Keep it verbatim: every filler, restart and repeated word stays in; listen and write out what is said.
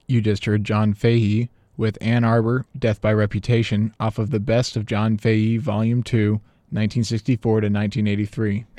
You just heard John Fahey with Ann Arbor, Death by Reputation, off of the Best of John Fahey, Volume two, nineteen sixty-four to nineteen eighty-three.